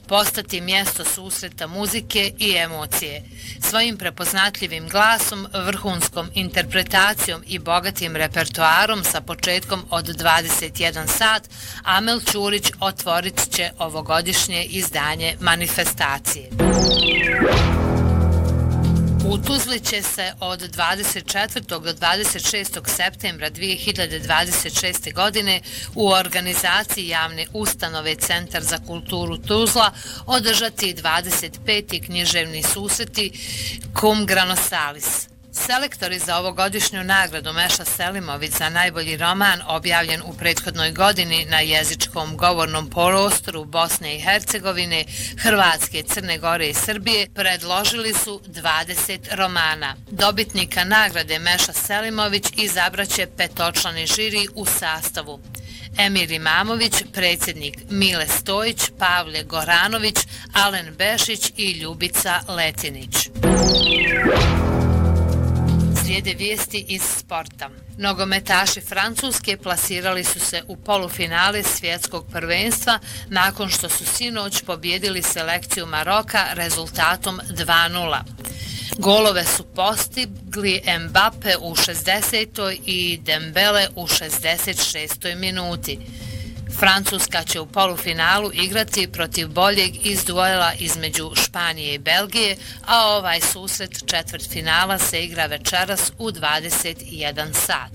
postati mjesto susreta muzike i emocije. Svojim prepoznatljivim glasom, vrhunskom interpretacijom i bogatim repertoarom sa početkom od 21 sat, Amel Ćurić otvorit će ovogodišnje izdanje Manifestacije. U Tuzli će se od 24. do 26. septembra 2026. godine u organizaciji javne ustanove Centar za kulturu Tuzla održati 25. književni susreti Cum Grano Salis. Selektori za ovogodišnju nagradu Meša Selimović za najbolji roman objavljen u prethodnoj godini na jezičkom govornom prostoru Bosne i Hercegovine, Hrvatske, Crne Gore i Srbije predložili su 20 romana. Dobitnika nagrade Meša Selimović izabraće petočlani žiri u sastavu: Emir Imamović, predsjednik Mile Stojić, Pavle Goranović, Alen Bešić i Ljubica Letinić. Slijede vijesti iz sporta. Nogometaši Francuske plasirali su se u polufinale svjetskog prvenstva nakon što su sinoć pobjedili selekciju Maroka rezultatom 2:0. Golove su postigli Mbappe u 60. i Dembele u 66. minuti. Francuska će u polufinalu igrati protiv boljeg iz duela između Španije i Belgije, a ovaj susret četvrtfinala se igra večeras u 21 sat.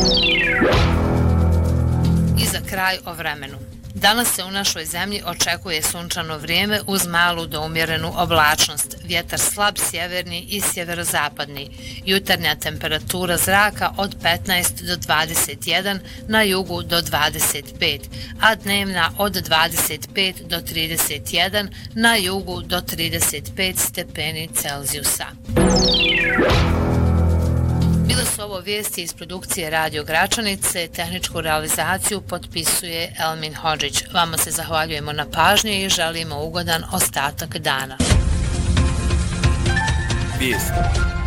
I za kraj o vremenu. Danas se u našoj zemlji očekuje sunčano vrijeme uz malu do umjerenu oblačnost, vjetar slab sjeverni i sjeverozapadni, jutarnja temperatura zraka od 15 do 21, na jugu do 25, a dnevna od 25 do 31, na jugu do 35 stepeni Celzijusa. Bile su ovo vijesti iz produkcije Radio Gračanice, tehničku realizaciju potpisuje Elmin Hodžić. Vama se zahvaljujemo na pažnji i želimo ugodan ostatak dana. Vijesti.